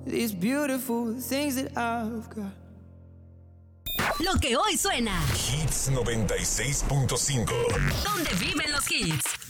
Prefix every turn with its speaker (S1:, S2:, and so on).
S1: these beautiful things that I've got.
S2: Lo que hoy suena.
S3: Hits 96.5.
S2: ¿Dónde viven los hits?